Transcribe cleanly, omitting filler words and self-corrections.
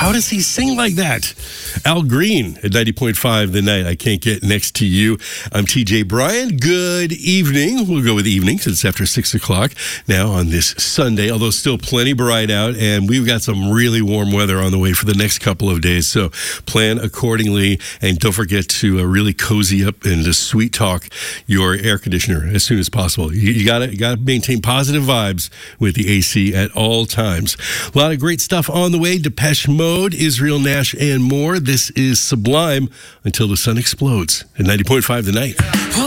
How does he sing like that? Al Green at 90.5 The Night. I Can't Get Next to You. I'm TJ Bryan. Good evening. We'll go with evening since it's after 6 o'clock now on this Sunday, although still plenty bright out, and we've got some really warm weather on the way for the next couple of days, so plan accordingly, and don't forget to really cozy up and just sweet talk your air conditioner as soon as possible. You gotta maintain positive vibes with the AC at all times. A lot of great stuff on the way. Depeche Mode, Israel Nash, and more. This is Sublime, Until the Sun Explodes at 90.5 The Night.